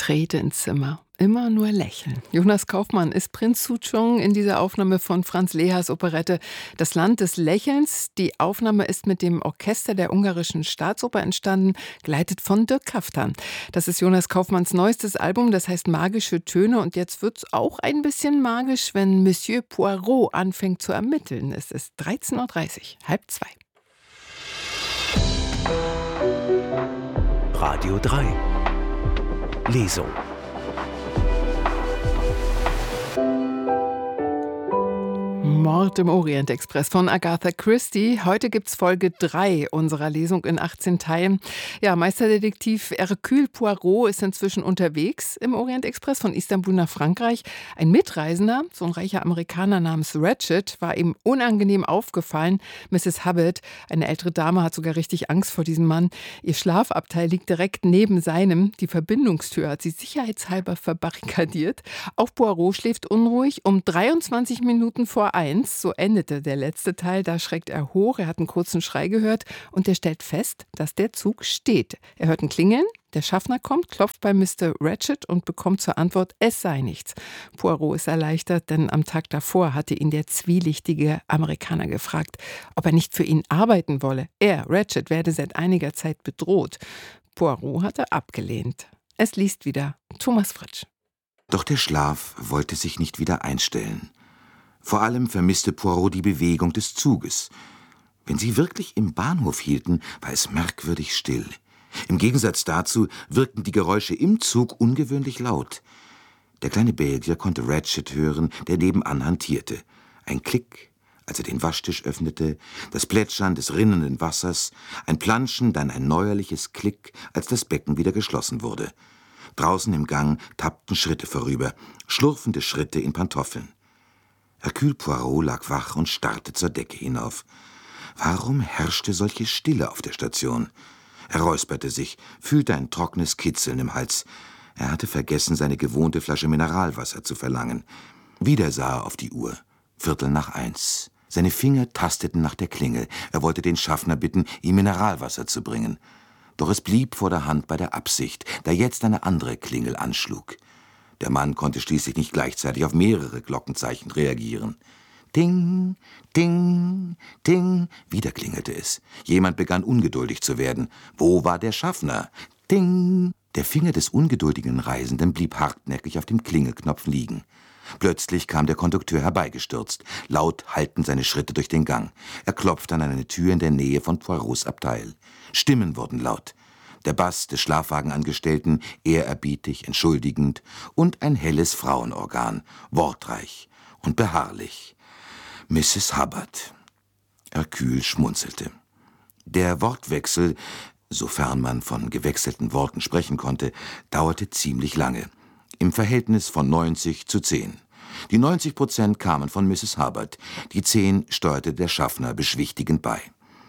Trete ins Zimmer. Immer nur lächeln. Jonas Kaufmann ist Prinz Souchong in dieser Aufnahme von Franz Lehars Operette Das Land des Lächelns. Die Aufnahme ist mit dem Orchester der Ungarischen Staatsoper entstanden, geleitet von Dirk Kaftan. Das ist Jonas Kaufmanns neuestes Album, das heißt Magische Töne. Und jetzt wird es auch ein bisschen magisch, wenn Monsieur Poirot anfängt zu ermitteln. Es ist 13:30 Uhr, 1:30. Radio 3 Lesung. Mord im Orient-Express von Agatha Christie. Heute gibt's Folge 3 unserer Lesung in 18 Teilen. Ja, Meisterdetektiv Hercule Poirot ist inzwischen unterwegs im Orient-Express von Istanbul nach Frankreich. Ein Mitreisender, so ein reicher Amerikaner namens Ratchet, war ihm unangenehm aufgefallen. Mrs. Hubbard, eine ältere Dame, hat sogar richtig Angst vor diesem Mann. Ihr Schlafabteil liegt direkt neben seinem. Die Verbindungstür hat sie sicherheitshalber verbarrikadiert. Auch Poirot schläft unruhig. Um 23 Minuten vor 1, so endete der letzte Teil, da schreckt er hoch, er hat einen kurzen Schrei gehört und er stellt fest, dass der Zug steht. Er hört ein Klingeln, der Schaffner kommt, klopft bei Mr. Ratchet und bekommt zur Antwort, es sei nichts. Poirot ist erleichtert, denn am Tag davor hatte ihn der zwielichtige Amerikaner gefragt, ob er nicht für ihn arbeiten wolle. Er, Ratchet, werde seit einiger Zeit bedroht. Poirot hatte abgelehnt. Es liest wieder Thomas Fritsch. Doch der Schlaf wollte sich nicht wieder einstellen. Vor allem vermisste Poirot die Bewegung des Zuges. Wenn sie wirklich im Bahnhof hielten, war es merkwürdig still. Im Gegensatz dazu wirkten die Geräusche im Zug ungewöhnlich laut. Der kleine Belgier konnte Ratchet hören, der nebenan hantierte. Ein Klick, als er den Waschtisch öffnete, das Plätschern des rinnenden Wassers, ein Planschen, dann ein neuerliches Klick, als das Becken wieder geschlossen wurde. Draußen im Gang tappten Schritte vorüber, schlurfende Schritte in Pantoffeln. Hercule Poirot lag wach und starrte zur Decke hinauf. Warum herrschte solche Stille auf der Station? Er räusperte sich, fühlte ein trockenes Kitzeln im Hals. Er hatte vergessen, seine gewohnte Flasche Mineralwasser zu verlangen. Wieder sah er auf die Uhr. 1:15. Seine Finger tasteten nach der Klingel. Er wollte den Schaffner bitten, ihm Mineralwasser zu bringen. Doch es blieb vor der Hand bei der Absicht, da jetzt eine andere Klingel anschlug. Der Mann konnte schließlich nicht gleichzeitig auf mehrere Glockenzeichen reagieren. Ding, ding, ding. Wieder klingelte es. Jemand begann ungeduldig zu werden. Wo war der Schaffner? Ding. Der Finger des ungeduldigen Reisenden blieb hartnäckig auf dem Klingelknopf liegen. Plötzlich kam der Kondukteur herbeigestürzt. Laut hallten seine Schritte durch den Gang. Er klopfte an eine Tür in der Nähe von Poirots Abteil. Stimmen wurden laut. Der Bass des Schlafwagenangestellten, ehrerbietig, entschuldigend, und ein helles Frauenorgan, wortreich und beharrlich. Mrs. Hubbard. Hercule schmunzelte. Der Wortwechsel, sofern man von gewechselten Worten sprechen konnte, dauerte ziemlich lange. Im Verhältnis von 90:10. Die 90% kamen von Mrs. Hubbard, die 10 steuerte der Schaffner beschwichtigend bei.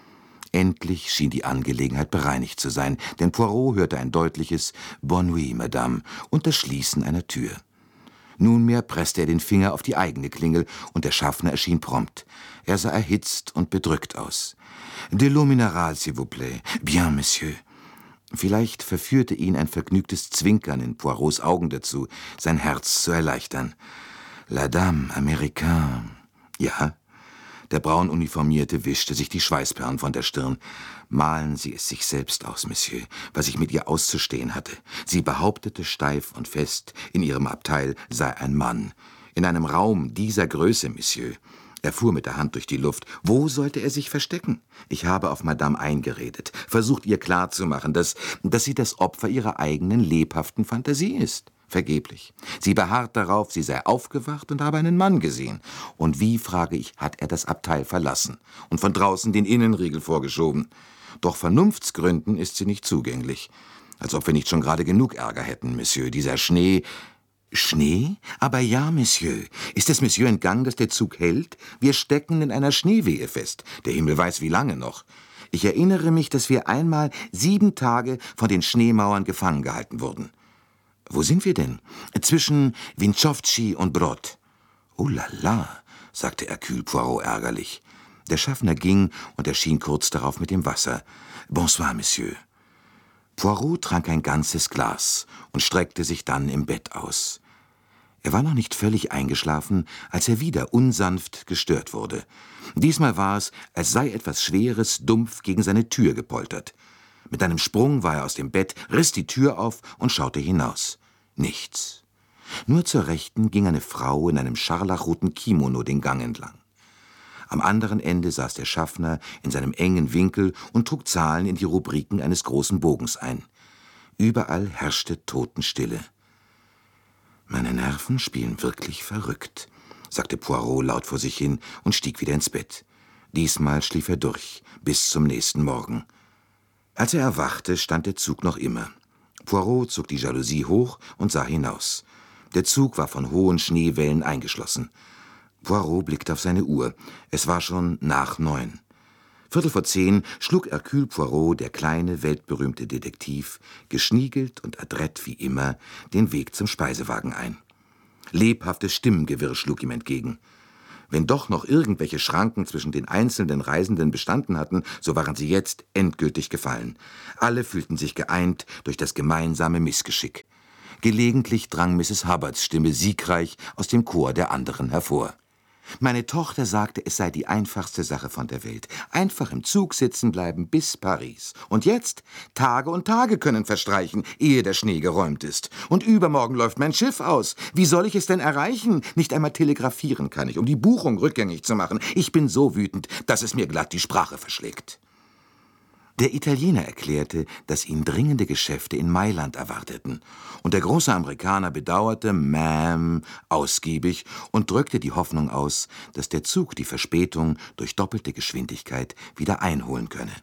Endlich schien die Angelegenheit bereinigt zu sein, denn Poirot hörte ein deutliches »Bonne nuit, Madame« und das Schließen einer Tür. Nunmehr presste er den Finger auf die eigene Klingel und der Schaffner erschien prompt. Er sah erhitzt und bedrückt aus. »De l'eau minérale, s'il vous plaît. Bien, Monsieur.« Vielleicht verführte ihn ein vergnügtes Zwinkern in Poirots Augen dazu, sein Herz zu erleichtern. »La Dame américaine.« »Ja?« Der Braununiformierte wischte sich die Schweißperlen von der Stirn. »Malen Sie es sich selbst aus, Monsieur, was ich mit ihr auszustehen hatte.« Sie behauptete steif und fest, in ihrem Abteil sei ein Mann. In einem Raum dieser Größe, Monsieur. Er fuhr mit der Hand durch die Luft. Wo sollte er sich verstecken? Ich habe auf Madame eingeredet, versucht ihr klarzumachen, dass sie das Opfer ihrer eigenen lebhaften Fantasie ist. Vergeblich. Sie beharrt darauf, sie sei aufgewacht und habe einen Mann gesehen. Und wie, frage ich, hat er das Abteil verlassen und von draußen den Innenriegel vorgeschoben? Doch Vernunftsgründen ist sie nicht zugänglich. Als ob wir nicht schon gerade genug Ärger hätten, Monsieur. Dieser Schnee... Schnee? Aber ja, Monsieur. Ist es Monsieur entgangen, dass der Zug hält? Wir stecken in einer Schneewehe fest. Der Himmel weiß, wie lange noch. Ich erinnere mich, dass wir einmal 7 Tage von den Schneemauern gefangen gehalten wurden. Wo sind wir denn? Zwischen Winchowci und Brod. Oh la la, sagte Hercule Poirot ärgerlich. Der Schaffner ging und erschien kurz darauf mit dem Wasser. Bonsoir, Monsieur. Poirot trank ein ganzes Glas und streckte sich dann im Bett aus. Er war noch nicht völlig eingeschlafen, als er wieder unsanft gestört wurde. Diesmal war es, als sei etwas Schweres dumpf gegen seine Tür gepoltert. Mit einem Sprung war er aus dem Bett, riss die Tür auf und schaute hinaus. Nichts. Nur zur Rechten ging eine Frau in einem scharlachroten Kimono den Gang entlang. Am anderen Ende saß der Schaffner in seinem engen Winkel und trug Zahlen in die Rubriken eines großen Bogens ein. Überall herrschte Totenstille. »Meine Nerven spielen wirklich verrückt«, sagte Poirot laut vor sich hin und stieg wieder ins Bett. Diesmal schlief er durch, bis zum nächsten Morgen. Als er erwachte, stand der Zug noch immer. Poirot zog die Jalousie hoch und sah hinaus. Der Zug war von hohen Schneewellen eingeschlossen. Poirot blickte auf seine Uhr. Es war schon nach 9. 9:15 schlug Hercule Poirot, der kleine, weltberühmte Detektiv, geschniegelt und adrett wie immer, den Weg zum Speisewagen ein. Lebhaftes Stimmengewirr schlug ihm entgegen. Wenn doch noch irgendwelche Schranken zwischen den einzelnen Reisenden bestanden hatten, so waren sie jetzt endgültig gefallen. Alle fühlten sich geeint durch das gemeinsame Missgeschick. Gelegentlich drang Mrs. Hubbards Stimme siegreich aus dem Chor der anderen hervor. Meine Tochter sagte, es sei die einfachste Sache von der Welt. Einfach im Zug sitzen bleiben bis Paris. Und jetzt? Tage und Tage können verstreichen, ehe der Schnee geräumt ist. Und übermorgen läuft mein Schiff aus. Wie soll ich es denn erreichen? Nicht einmal telegrafieren kann ich, um die Buchung rückgängig zu machen. Ich bin so wütend, dass es mir glatt die Sprache verschlägt. Der Italiener erklärte, dass ihn dringende Geschäfte in Mailand erwarteten, und der große Amerikaner bedauerte Ma'am ausgiebig und drückte die Hoffnung aus, dass der Zug die Verspätung durch doppelte Geschwindigkeit wieder einholen könne.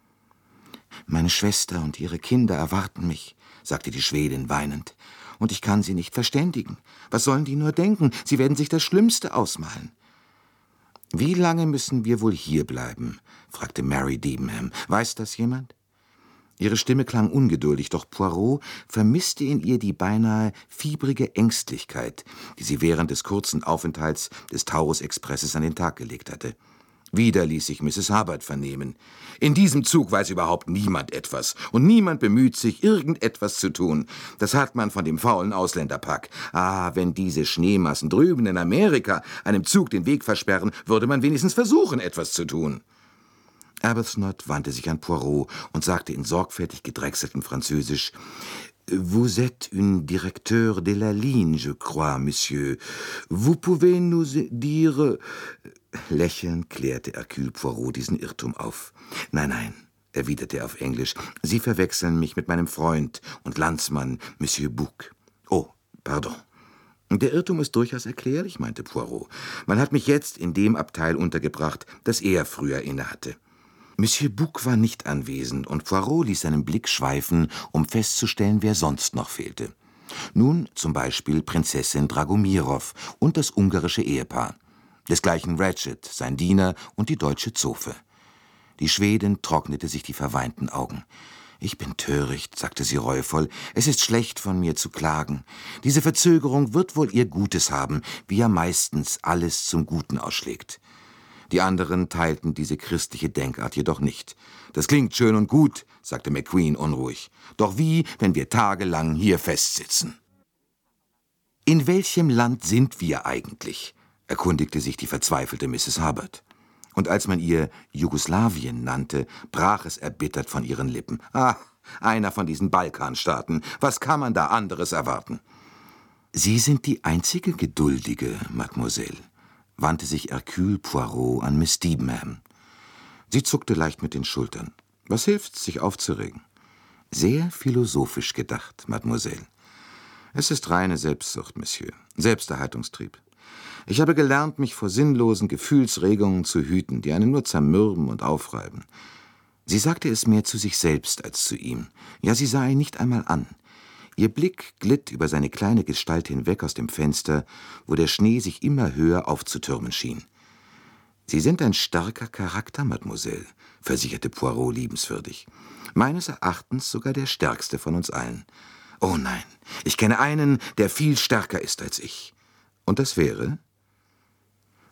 »Meine Schwester und ihre Kinder erwarten mich«, sagte die Schwedin weinend, »und ich kann sie nicht verständigen. Was sollen die nur denken? Sie werden sich das Schlimmste ausmalen.« »Wie lange müssen wir wohl hier bleiben?« fragte Mary Debenham. »Weiß das jemand?« Ihre Stimme klang ungeduldig, doch Poirot vermisste in ihr die beinahe fiebrige Ängstlichkeit, die sie während des kurzen Aufenthalts des Taurus-Expresses an den Tag gelegt hatte. Wieder ließ sich Mrs. Hubbard vernehmen. »In diesem Zug weiß überhaupt niemand etwas, und niemand bemüht sich, irgendetwas zu tun. Das hat man von dem faulen Ausländerpack. Ah, wenn diese Schneemassen drüben in Amerika einem Zug den Weg versperren, würde man wenigstens versuchen, etwas zu tun.« Arbuthnot wandte sich an Poirot und sagte in sorgfältig gedrechseltem Französisch: »Vous êtes un directeur de la ligne, je crois, Monsieur. Vous pouvez nous dire...« Lächelnd klärte Hercule Poirot diesen Irrtum auf. »Nein, nein«, erwiderte er auf Englisch, »Sie verwechseln mich mit meinem Freund und Landsmann, Monsieur Bouc.« »Oh, pardon.« »Der Irrtum ist durchaus erklärlich«, meinte Poirot. »Man hat mich jetzt in dem Abteil untergebracht, das er früher innehatte.« Monsieur Bouc war nicht anwesend, und Poirot ließ seinen Blick schweifen, um festzustellen, wer sonst noch fehlte. Nun zum Beispiel Prinzessin Dragomirow und das ungarische Ehepaar. Desgleichen Ratchet, sein Diener und die deutsche Zofe. Die Schwedin trocknete sich die verweinten Augen. »Ich bin töricht«, sagte sie reuevoll. »Es ist schlecht von mir zu klagen. Diese Verzögerung wird wohl ihr Gutes haben, wie ja meistens alles zum Guten ausschlägt.« Die anderen teilten diese christliche Denkart jedoch nicht. »Das klingt schön und gut«, sagte McQueen unruhig. »Doch wie, wenn wir tagelang hier festsitzen?« »In welchem Land sind wir eigentlich?«, erkundigte sich die verzweifelte Mrs. Hubbard. Und als man ihr Jugoslawien nannte, brach es erbittert von ihren Lippen. »Ah, einer von diesen Balkanstaaten. Was kann man da anderes erwarten?« »Sie sind die einzige Geduldige, Mademoiselle«, wandte sich Hercule Poirot an Miss Debenham. Sie zuckte leicht mit den Schultern. »Was hilft's, sich aufzuregen?« »Sehr philosophisch gedacht, Mademoiselle. Es ist reine Selbstsucht, Monsieur, Selbsterhaltungstrieb. Ich habe gelernt, mich vor sinnlosen Gefühlsregungen zu hüten, die einen nur zermürben und aufreiben.« Sie sagte es mehr zu sich selbst als zu ihm. Ja, sie sah ihn nicht einmal an. Ihr Blick glitt über seine kleine Gestalt hinweg aus dem Fenster, wo der Schnee sich immer höher aufzutürmen schien. »Sie sind ein starker Charakter, Mademoiselle«, versicherte Poirot liebenswürdig. »Meines Erachtens sogar der stärkste von uns allen. Oh nein, ich kenne einen, der viel stärker ist als ich. Und das wäre?«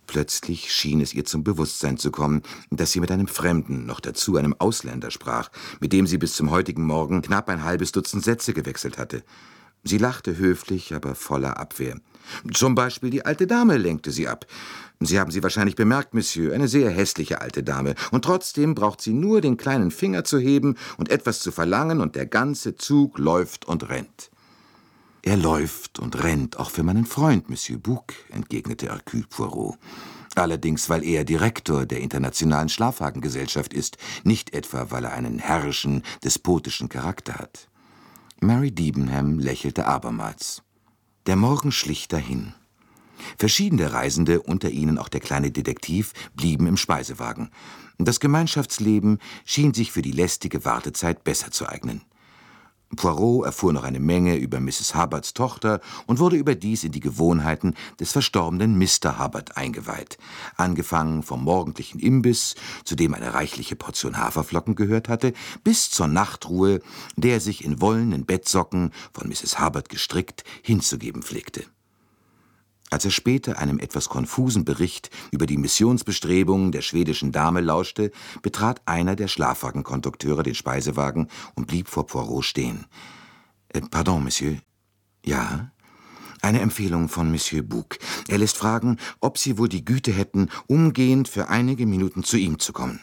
Plötzlich schien es ihr zum Bewusstsein zu kommen, dass sie mit einem Fremden, noch dazu einem Ausländer, sprach, mit dem sie bis zum heutigen Morgen knapp ein halbes Dutzend Sätze gewechselt hatte. Sie lachte höflich, aber voller Abwehr. Zum Beispiel die alte Dame lenkte sie ab. Sie haben sie wahrscheinlich bemerkt, Monsieur, eine sehr hässliche alte Dame. Und trotzdem braucht sie nur den kleinen Finger zu heben und etwas zu verlangen, und der ganze Zug läuft und rennt. Er läuft und rennt auch für meinen Freund, Monsieur Bouc, entgegnete Hercule Poirot. Allerdings, weil er Direktor der Internationalen Schlafwagengesellschaft ist, nicht etwa, weil er einen herrischen, despotischen Charakter hat. Mary Debenham lächelte abermals. Der Morgen schlich dahin. Verschiedene Reisende, unter ihnen auch der kleine Detektiv, blieben im Speisewagen. Das Gemeinschaftsleben schien sich für die lästige Wartezeit besser zu eignen. Poirot erfuhr noch eine Menge über Mrs. Hubbards Tochter und wurde überdies in die Gewohnheiten des verstorbenen Mr. Hubbard eingeweiht, angefangen vom morgendlichen Imbiss, zu dem eine reichliche Portion Haferflocken gehört hatte, bis zur Nachtruhe, der er sich in wollenen Bettsocken, von Mrs. Hubbard gestrickt, hinzugeben pflegte. Als er später einem etwas konfusen Bericht über die Missionsbestrebungen der schwedischen Dame lauschte, betrat einer der Schlafwagenkondukteure den Speisewagen und blieb vor Poirot stehen. »Pardon, Monsieur?« »Ja?« »Eine Empfehlung von Monsieur Bouc. Er lässt fragen, ob Sie wohl die Güte hätten, umgehend für einige Minuten zu ihm zu kommen.«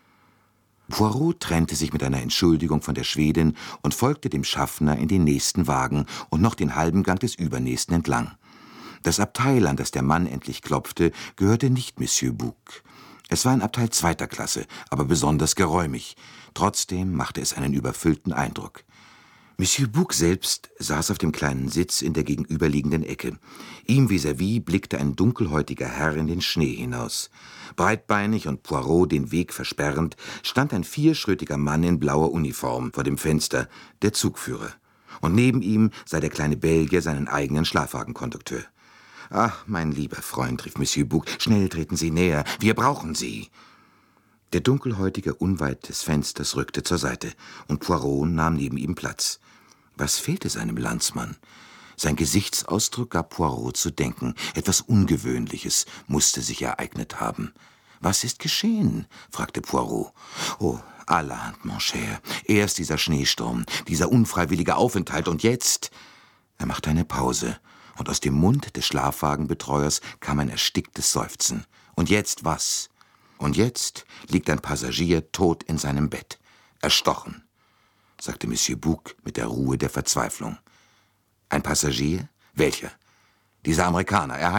Poirot trennte sich mit einer Entschuldigung von der Schwedin und folgte dem Schaffner in den nächsten Wagen und noch den halben Gang des übernächsten entlang. Das Abteil, an das der Mann endlich klopfte, gehörte nicht Monsieur Bouc. Es war ein Abteil zweiter Klasse, aber besonders geräumig. Trotzdem machte es einen überfüllten Eindruck. Monsieur Bouc selbst saß auf dem kleinen Sitz in der gegenüberliegenden Ecke. Ihm vis-à-vis blickte ein dunkelhäutiger Herr in den Schnee hinaus. Breitbeinig und Poirot den Weg versperrend, stand ein vierschrötiger Mann in blauer Uniform vor dem Fenster, der Zugführer. Und neben ihm sah der kleine Belgier seinen eigenen Schlafwagenkondukteur. »Ach, mein lieber Freund«, rief Monsieur Bouc, »schnell treten Sie näher, wir brauchen Sie.« Der Dunkelhäutige unweit des Fensters rückte zur Seite, und Poirot nahm neben ihm Platz. Was fehlte seinem Landsmann? Sein Gesichtsausdruck gab Poirot zu denken. Etwas Ungewöhnliches musste sich ereignet haben. »Was ist geschehen?« fragte Poirot. »Oh, allerhand, mon cher. Erst dieser Schneesturm, dieser unfreiwillige Aufenthalt, und jetzt...« Er machte eine Pause, und aus dem Mund des Schlafwagenbetreuers kam ein ersticktes Seufzen. »Und jetzt was?« »Und jetzt liegt ein Passagier tot in seinem Bett. Erstochen«, sagte Monsieur Bouc mit der Ruhe der Verzweiflung. »Ein Passagier? Welcher?« »Dieser Amerikaner. Er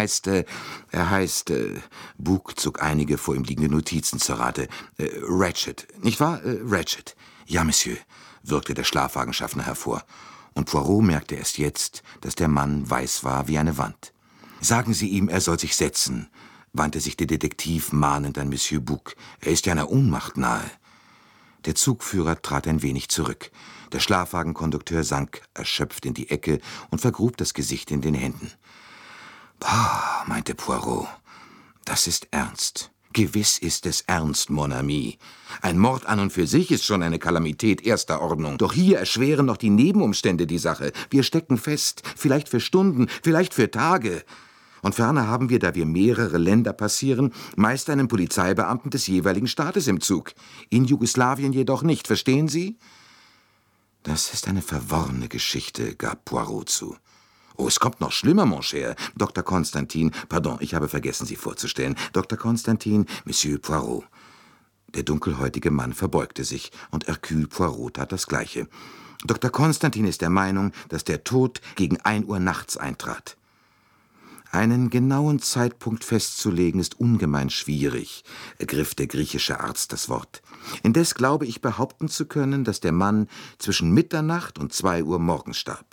heißt, Bouc zog einige vor ihm liegende Notizen zur Rate. Ratchet, nicht wahr? Ratchet.« »Ja, Monsieur«, wirkte der Schlafwagenschaffner hervor. Und Poirot merkte erst jetzt, dass der Mann weiß war wie eine Wand. »Sagen Sie ihm, er soll sich setzen«, wandte sich der Detektiv mahnend an Monsieur Bouc. »Er ist ja einer Ohnmacht nahe.« Der Zugführer trat ein wenig zurück. Der Schlafwagenkondukteur sank erschöpft in die Ecke und vergrub das Gesicht in den Händen. »Bah«, meinte Poirot, »das ist ernst. Gewiss ist es ernst, mon ami. Ein Mord an und für sich ist schon eine Kalamität erster Ordnung. Doch hier erschweren noch die Nebenumstände die Sache. Wir stecken fest, vielleicht für Stunden, vielleicht für Tage. Und ferner haben wir, da wir mehrere Länder passieren, meist einen Polizeibeamten des jeweiligen Staates im Zug. In Jugoslawien jedoch nicht, verstehen Sie?« »Das ist eine verworrene Geschichte«, gab Poirot zu. »Oh, es kommt noch schlimmer, mon cher. Dr. Constantin, pardon, ich habe vergessen, Sie vorzustellen. Dr. Constantin, Monsieur Poirot.« Der dunkelhäutige Mann verbeugte sich, und Hercule Poirot tat das Gleiche. »Dr. Constantin ist der Meinung, dass der Tod gegen 1 Uhr nachts eintrat.« »Einen genauen Zeitpunkt festzulegen ist ungemein schwierig«, ergriff der griechische Arzt das Wort. »Indes glaube ich behaupten zu können, dass der Mann zwischen Mitternacht und 2 Uhr morgens starb.«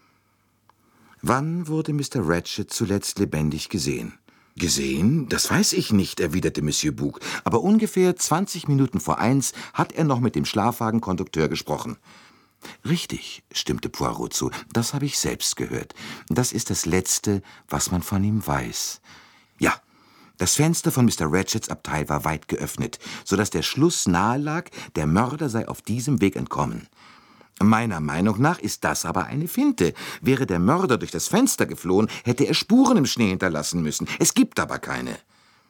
»Wann wurde Mr. Ratchet zuletzt lebendig gesehen?« »Gesehen? Das weiß ich nicht«, erwiderte Monsieur Bouc. »Aber ungefähr 20 Minuten vor 1 hat er noch mit dem Schlafwagenkondukteur gesprochen.« »Richtig«, stimmte Poirot zu, »das habe ich selbst gehört. Das ist das Letzte, was man von ihm weiß.« »Ja, das Fenster von Mr. Ratchets Abteil war weit geöffnet, so dass der Schluss nahe lag, der Mörder sei auf diesem Weg entkommen. Meiner Meinung nach ist das aber eine Finte. Wäre der Mörder durch das Fenster geflohen, hätte er Spuren im Schnee hinterlassen müssen. Es gibt aber keine.«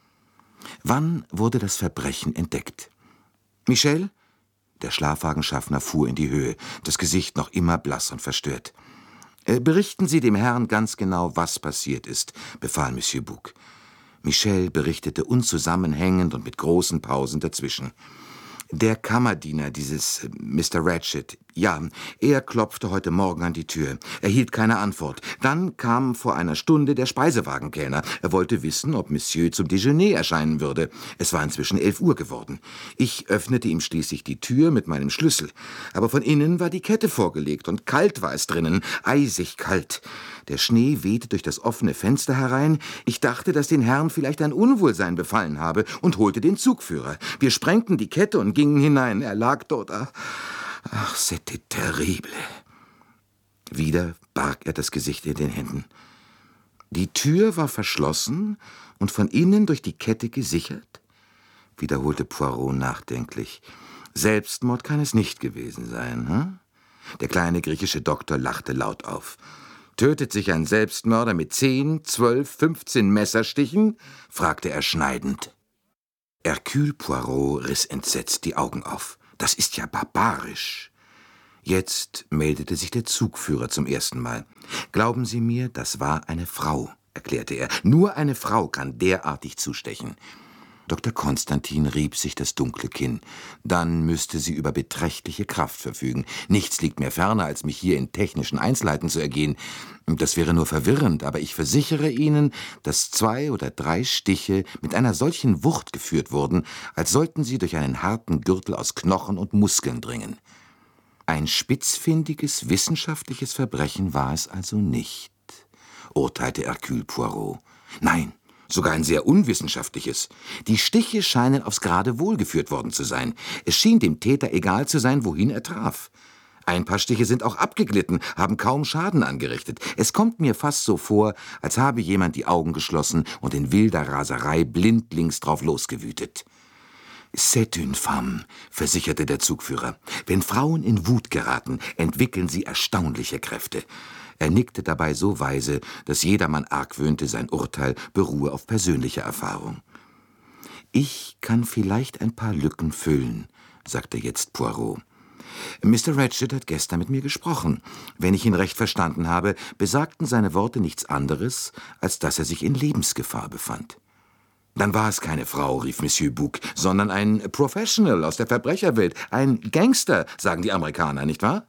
Wann wurde das Verbrechen entdeckt? Michel? Der Schlafwagenschaffner fuhr in die Höhe, das Gesicht noch immer blass und verstört. »Berichten Sie dem Herrn ganz genau, was passiert ist«, befahl Monsieur Bouc. Michel berichtete unzusammenhängend und mit großen Pausen dazwischen. »Der Kammerdiener, dieses Mr. Ratchet, ja, er klopfte heute Morgen an die Tür, erhielt keine Antwort. Dann kam vor einer Stunde der Speisewagenkellner. Er wollte wissen, ob Monsieur zum Déjeuner erscheinen würde. Es war inzwischen 11 Uhr geworden. Ich öffnete ihm schließlich die Tür mit meinem Schlüssel. Aber von innen war die Kette vorgelegt und kalt war es drinnen, eisig kalt. Der Schnee wehte durch das offene Fenster herein. Ich dachte, dass den Herrn vielleicht ein Unwohlsein befallen habe und holte den Zugführer. Wir sprengten die Kette und gingen hinein. Er lag dort. Ach, c'était terrible. Wieder barg er das Gesicht in den Händen. Die Tür war verschlossen und von innen durch die Kette gesichert, wiederholte Poirot nachdenklich. Selbstmord kann es nicht gewesen sein, hm? Der kleine griechische Doktor lachte laut auf. »Tötet sich ein Selbstmörder mit 10, 12, 15 Messerstichen?« fragte er schneidend. Hercule Poirot riss entsetzt die Augen auf. »Das ist ja barbarisch.« Jetzt meldete sich der Zugführer zum ersten Mal. »Glauben Sie mir, das war eine Frau«, erklärte er. »Nur eine Frau kann derartig zustechen.« Dr. Konstantin rieb sich das dunkle Kinn. »Dann müsste sie über beträchtliche Kraft verfügen. Nichts liegt mir ferner, als mich hier in technischen Einzelheiten zu ergehen. Das wäre nur verwirrend, aber ich versichere Ihnen, dass 2 oder 3 Stiche mit einer solchen Wucht geführt wurden, als sollten sie durch einen harten Gürtel aus Knochen und Muskeln dringen. Ein spitzfindiges, wissenschaftliches Verbrechen war es also nicht«, urteilte Hercule Poirot. »Nein, sogar ein sehr unwissenschaftliches. Die Stiche scheinen aufs Geradewohl geführt worden zu sein. Es schien dem Täter egal zu sein, wohin er traf. Ein paar Stiche sind auch abgeglitten, haben kaum Schaden angerichtet. Es kommt mir fast so vor, als habe jemand die Augen geschlossen und in wilder Raserei blindlings drauf losgewütet.« »C'est une femme«, versicherte der Zugführer. »Wenn Frauen in Wut geraten, entwickeln sie erstaunliche Kräfte.« Er nickte dabei so weise, dass jedermann argwöhnte, sein Urteil beruhe auf persönlicher Erfahrung. »Ich kann vielleicht ein paar Lücken füllen«, sagte jetzt Poirot. »Mr. Ratchet hat gestern mit mir gesprochen. Wenn ich ihn recht verstanden habe, besagten seine Worte nichts anderes, als dass er sich in Lebensgefahr befand.« »Dann war es keine Frau«, rief Monsieur Bouc, »sondern ein Professional aus der Verbrecherwelt, ein Gangster, sagen die Amerikaner, nicht wahr?«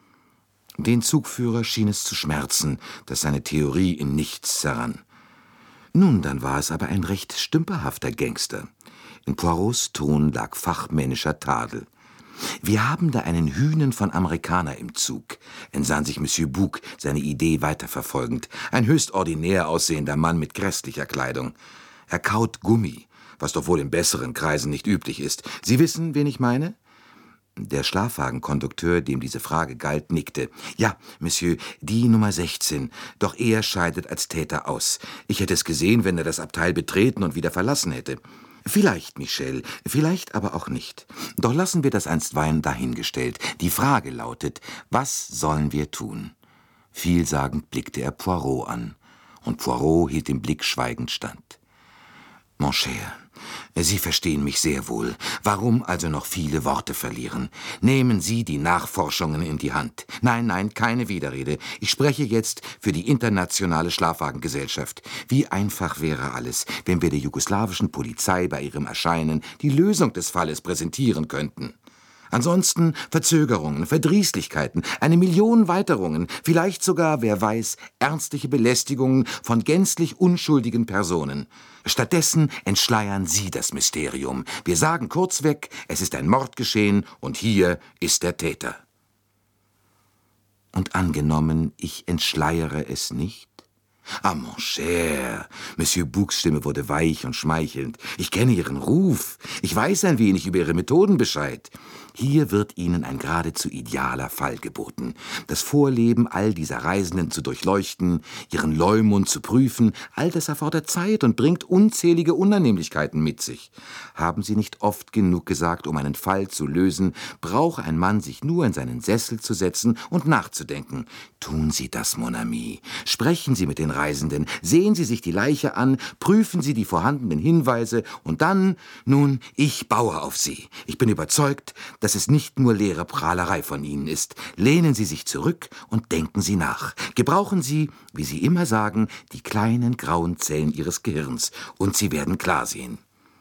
Den Zugführer schien es zu schmerzen, dass seine Theorie in nichts zerrann. Nun, dann war es aber ein recht stümperhafter Gangster. In Poirots Ton lag fachmännischer Tadel. »Wir haben da einen Hünen von Amerikaner im Zug«, entsann sich Monsieur Bouc, seine Idee weiterverfolgend. »Ein höchst ordinär aussehender Mann mit grässlicher Kleidung. Er kaut Gummi, was doch wohl in besseren Kreisen nicht üblich ist. Sie wissen, wen ich meine?« Der Schlafwagenkondukteur, dem diese Frage galt, nickte. »Ja, Monsieur, die Nummer 16. Doch er scheidet als Täter aus. Ich hätte es gesehen, wenn er das Abteil betreten und wieder verlassen hätte. Vielleicht, Michel, vielleicht aber auch nicht. Doch lassen wir das einstweilen dahingestellt. Die Frage lautet, was sollen wir tun?« Vielsagend blickte er Poirot an. Und Poirot hielt dem Blick schweigend stand. »Mon cher, Sie verstehen mich sehr wohl. Warum also noch viele Worte verlieren? Nehmen Sie die Nachforschungen in die Hand. Nein, nein, keine Widerrede. Ich spreche jetzt für die internationale Schlafwagengesellschaft. Wie einfach wäre alles, wenn wir der jugoslawischen Polizei bei ihrem Erscheinen die Lösung des Falles präsentieren könnten. Ansonsten Verzögerungen, Verdrießlichkeiten, 1 Million Weiterungen, vielleicht sogar, wer weiß, ernstliche Belästigungen von gänzlich unschuldigen Personen. Stattdessen entschleiern Sie das Mysterium. Wir sagen kurzweg, es ist ein Mord geschehen und hier ist der Täter.« Und angenommen, ich entschleiere es nicht? »Ah, mon cher«, Monsieur Boucs Stimme wurde weich und schmeichelnd. »Ich kenne Ihren Ruf. Ich weiß ein wenig über Ihre Methoden Bescheid. Hier wird Ihnen ein geradezu idealer Fall geboten. Das Vorleben all dieser Reisenden zu durchleuchten, ihren Leumund zu prüfen, all das erfordert Zeit und bringt unzählige Unannehmlichkeiten mit sich. Haben Sie nicht oft genug gesagt, um einen Fall zu lösen, brauche ein Mann sich nur in seinen Sessel zu setzen und nachzudenken. Tun Sie das, mon ami. Sprechen Sie mit den Reisenden, sehen Sie sich die Leiche an, prüfen Sie die vorhandenen Hinweise und dann, nun, ich baue auf Sie. Ich bin überzeugt, dass es nicht nur leere Prahlerei von Ihnen ist. Lehnen Sie sich zurück und denken Sie nach. Gebrauchen Sie, wie Sie immer sagen, die kleinen grauen Zellen Ihres Gehirns und Sie werden klar sehen.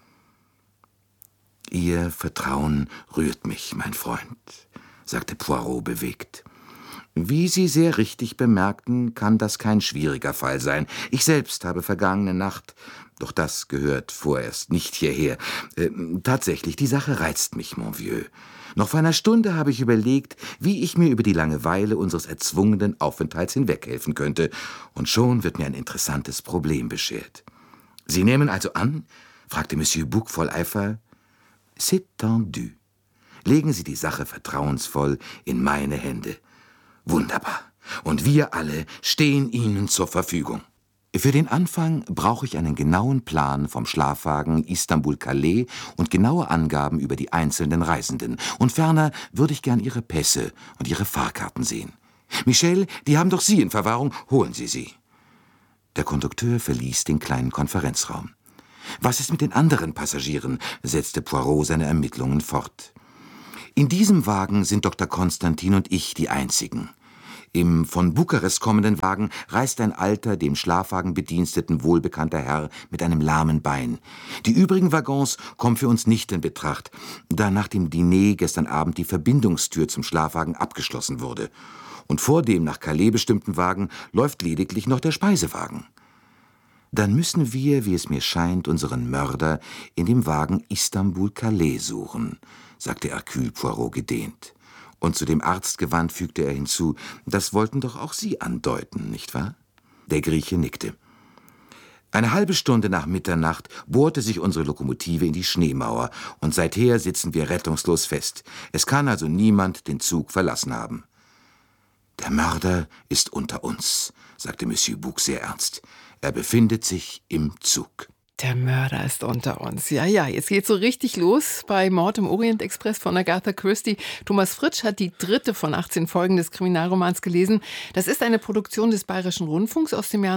Ihr Vertrauen rührt mich, mein Freund, sagte Poirot bewegt. Wie Sie sehr richtig bemerkten, kann das kein schwieriger Fall sein. Ich selbst habe vergangene Nacht, doch das gehört vorerst nicht hierher. Tatsächlich, die Sache reizt mich, mon vieux. Noch vor einer Stunde habe ich überlegt, wie ich mir über die Langeweile unseres erzwungenen Aufenthalts hinweghelfen könnte, und schon wird mir ein interessantes Problem beschert. Sie nehmen also an? Fragte Monsieur Bouc voll Eifer. C'est tendu. Legen Sie die Sache vertrauensvoll in meine Hände. Wunderbar. Und wir alle stehen Ihnen zur Verfügung. Für den Anfang brauche ich einen genauen Plan vom Schlafwagen Istanbul-Calais und genaue Angaben über die einzelnen Reisenden. Und ferner würde ich gern Ihre Pässe und Ihre Fahrkarten sehen. Michel, die haben doch Sie in Verwahrung. Holen Sie sie. Der Kondukteur verließ den kleinen Konferenzraum. Was ist mit den anderen Passagieren? Setzte Poirot seine Ermittlungen fort. In diesem Wagen sind Dr. Konstantin und ich die einzigen. Im von Bukarest kommenden Wagen reist ein alter, dem Schlafwagenbediensteten wohlbekannter Herr mit einem lahmen Bein. Die übrigen Waggons kommen für uns nicht in Betracht, da nach dem Diner gestern Abend die Verbindungstür zum Schlafwagen abgeschlossen wurde. Und vor dem nach Calais bestimmten Wagen läuft lediglich noch der Speisewagen. Dann müssen wir, wie es mir scheint, unseren Mörder in dem Wagen Istanbul-Calais suchen, sagte Hercule Poirot gedehnt. Und zu dem Arzt gewandt fügte er hinzu, das wollten doch auch Sie andeuten, nicht wahr? Der Grieche nickte. Eine halbe Stunde nach Mitternacht bohrte sich unsere Lokomotive in die Schneemauer und seither sitzen wir rettungslos fest. Es kann also niemand den Zug verlassen haben. Der Mörder ist unter uns, sagte Monsieur Bouc sehr ernst. Er befindet sich im Zug. Der Mörder ist unter uns. Ja, jetzt geht's so richtig los bei Mord im Orient Express von Agatha Christie. Thomas Fritsch hat die 3. von 18 Folgen des Kriminalromans gelesen. Das ist eine Produktion des Bayerischen Rundfunks aus dem Jahr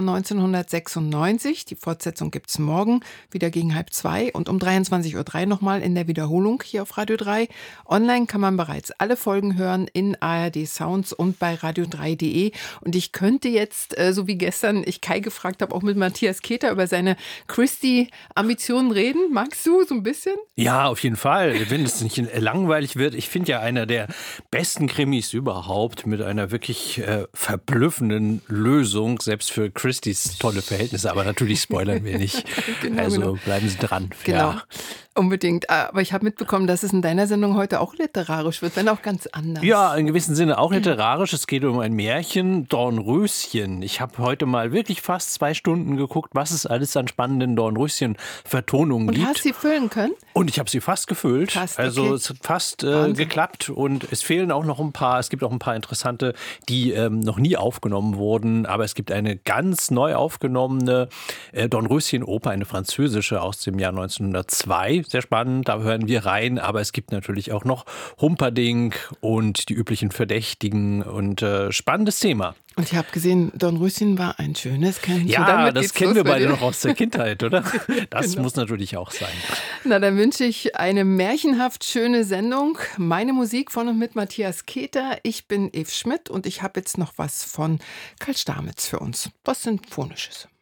1996. Die Fortsetzung gibt's morgen, wieder gegen 13:30 und um 23:03 Uhr nochmal in der Wiederholung hier auf Radio 3. Online kann man bereits alle Folgen hören in ARD Sounds und bei radio3.de. Und ich könnte jetzt, so wie gestern ich Kai gefragt habe, auch mit Matthias Keter über seine Christie-Ambitionen reden. Magst du so ein bisschen? Ja, auf jeden Fall. Wenn es nicht langweilig wird. Ich finde ja einer der besten Krimis überhaupt mit einer wirklich verblüffenden Lösung, selbst für Christies tolle Verhältnisse. Aber natürlich spoilern wir nicht. Genau. Bleiben Sie dran. Genau. Ja. Unbedingt. Aber ich habe mitbekommen, dass es in deiner Sendung heute auch literarisch wird, wenn auch ganz anders. Ja, in gewissem Sinne auch literarisch. Es geht um ein Märchen, Dornröschen. Ich habe heute mal wirklich fast 2 Stunden geguckt, was es alles an spannenden Dornröschen-Vertonungen gibt. Und hast du sie füllen können? Und ich habe sie fast gefüllt. Also okay. es hat fast geklappt. Und es fehlen auch noch ein paar. Es gibt auch ein paar interessante, die noch nie aufgenommen wurden. Aber es gibt eine ganz neu aufgenommene Dornröschen-Oper, eine französische aus dem Jahr 1902. Sehr spannend, da hören wir rein, aber es gibt natürlich auch noch Humperdinck und die üblichen Verdächtigen und spannendes Thema. Und ich habe gesehen, Dornröschen war ein schönes Kännchen. Ja, das kennen wir beide noch aus der Kindheit, oder? Das muss natürlich auch sein. Na, dann wünsche ich eine märchenhaft schöne Sendung. Meine Musik von und mit Matthias Keter. Ich bin Eve Schmidt und ich habe jetzt noch was von Karl Stamitz für uns. Was Sinfonisches.